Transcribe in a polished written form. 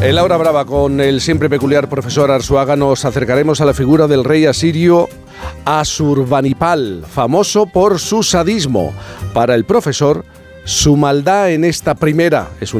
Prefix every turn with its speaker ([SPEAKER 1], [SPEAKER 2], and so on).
[SPEAKER 1] En La Hora Brava, con el siempre peculiar profesor Arzuaga, nos acercaremos a la figura del rey asirio Asurbanipal, famoso por su sadismo. Para el profesor, su maldad en esta primera, es una